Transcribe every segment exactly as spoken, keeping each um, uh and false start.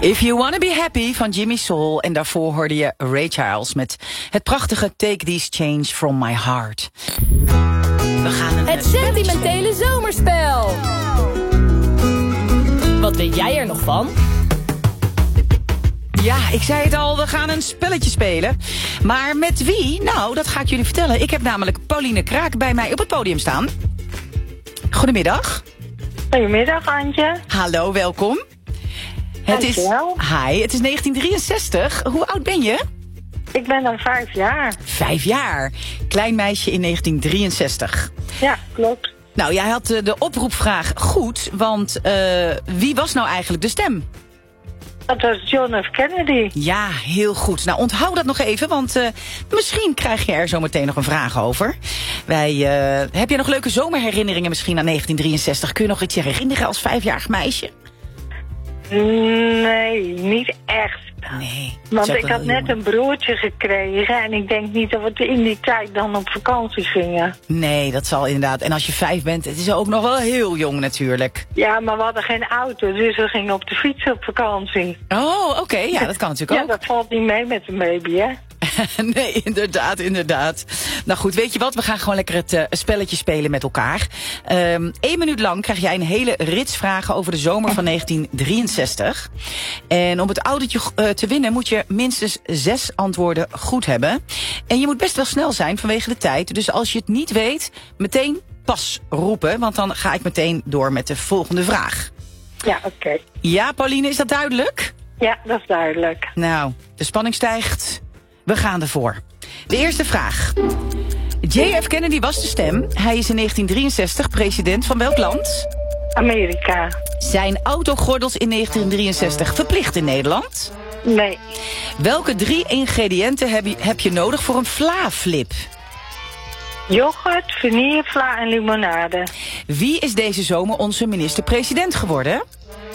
If You Wanna Be Happy van Jimmy Soul. En daarvoor hoorde je Ray Charles met het prachtige Take This Change From My Heart. We gaan een het sentimentele zomerspel. Wat weet jij er nog van? Ja, ik zei het al, we gaan een spelletje spelen. Maar met wie? Nou, dat ga ik jullie vertellen. Ik heb namelijk Pauline Kraak bij mij op het podium staan. Goedemiddag. Goedemiddag, Antje. Hallo, welkom. Het is, hi, het is negentien drieënzestig. Hoe oud ben je? Ik ben dan vijf jaar. Vijf jaar. Klein meisje in negentien drieënzestig. Ja, klopt. Nou, jij had de oproepvraag goed, want uh, wie was nou eigenlijk de stem? Dat was John F. Kennedy. Ja, heel goed. Nou, onthoud dat nog even, want uh, misschien krijg je er zo meteen nog een vraag over. Wij, uh, heb je nog leuke zomerherinneringen misschien aan negentien drieënzestig? Kun je nog iets herinneren als vijfjarig meisje? Nee, niet echt. Nee. Want ik had net een broertje gekregen en ik denk niet dat we in die tijd dan op vakantie gingen. Nee, dat zal inderdaad. En als je vijf bent, het is ook nog wel heel jong natuurlijk. Ja, maar we hadden geen auto, dus we gingen op de fiets op vakantie. Oh, oké. Okay. Ja, dat kan natuurlijk ook. Ja, dat valt niet mee met een baby, hè? Nee, inderdaad, inderdaad. Nou goed, weet je wat? We gaan gewoon lekker het uh, spelletje spelen met elkaar. Um, Eén minuut lang krijg jij een hele rits vragen over de zomer van negentien drieënzestig. En om het autootje uh, te winnen moet je minstens zes antwoorden goed hebben. En je moet best wel snel zijn vanwege de tijd. Dus als je het niet weet, meteen pas roepen. Want dan ga ik meteen door met de volgende vraag. Ja, oké. Okay. Ja, Pauline, is dat duidelijk? Ja, dat is duidelijk. Nou, de spanning stijgt. We gaan ervoor. De eerste vraag. J F Kennedy was de stem. Hij is in negentien drieënzestig president van welk land? Amerika. Zijn autogordels in negentien drieënzestig verplicht in Nederland? Nee. Welke drie ingrediënten heb je, heb je nodig voor een Vla-flip? Yoghurt, vanille, vla en limonade. Wie is deze zomer onze minister-president geworden?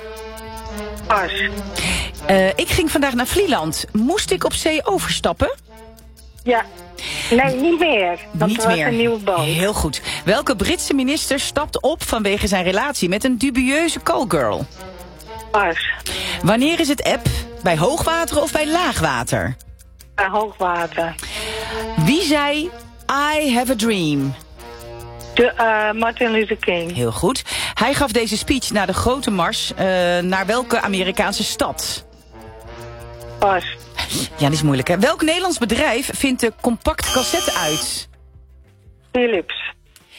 Pas. Uh, ik ging vandaag naar Vlieland. Moest ik op zee overstappen? Ja. Nee, niet meer. Want niet er was meer. een nieuwe boot. Heel goed. Welke Britse minister stapt op vanwege zijn relatie met een dubieuze callgirl? Pas. Wanneer is het app? Bij hoogwater of bij laagwater? Bij hoogwater. Wie zei I have a dream? De, uh, Martin Luther King. Heel goed. Hij gaf deze speech na de grote mars. Uh, naar welke Amerikaanse stad? Pas. Ja, dat is moeilijk, hè? Welk Nederlands bedrijf vindt de compact cassette uit? Philips.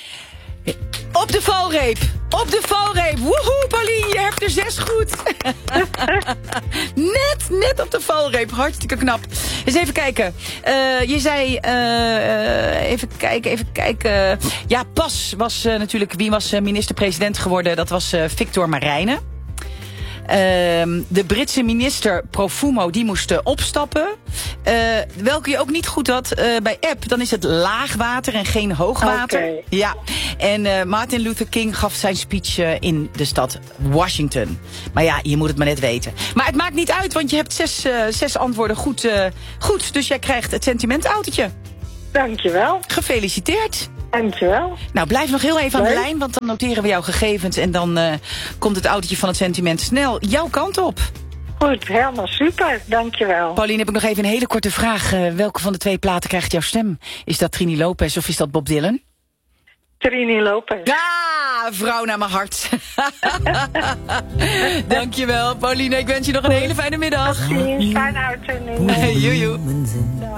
Op de valreep! Op de valreep! Woehoe, Pauline, je hebt er zes goed! net, net op de valreep. Hartstikke knap. Eens even kijken. Uh, je zei... Uh, uh, even kijken, even kijken. Ja, pas was uh, natuurlijk... Wie was uh, minister-president geworden? Dat was uh, Victor Marijnen. Uh, de Britse minister Profumo, die moest uh, opstappen. Uh, welke je ook niet goed had uh, bij app, dan is het laagwater en geen hoogwater. Okay. Ja. En uh, Martin Luther King gaf zijn speech uh, in de stad Washington. Maar ja, je moet het maar net weten. Maar het maakt niet uit, want je hebt zes, uh, zes antwoorden goed, uh, goed. Dus jij krijgt het sentimentautootje. Dankjewel. Gefeliciteerd. Dankjewel. Nou, blijf nog heel even aan Leuk. de lijn, want dan noteren we jouw gegevens en dan uh, komt het autootje van het sentiment snel jouw kant op. Goed, helemaal super. Dankjewel. Pauline, heb ik nog even een hele korte vraag. Uh, welke van de twee platen krijgt jouw stem? Is dat Trini Lopez of is dat Bob Dylan? Trini Lopez. Ah, vrouw naar mijn hart. Dankjewel, Pauline. Ik wens je nog een hele fijne middag. Fijne uitzending. Joejoe.